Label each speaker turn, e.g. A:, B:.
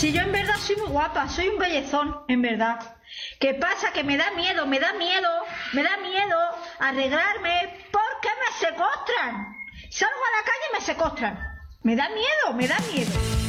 A: Si yo en verdad soy muy guapa, soy un bellezón, en verdad. ¿Qué pasa? Que me da miedo arreglarme porque me secuestran. Salgo a la calle y me secuestran. Me da miedo.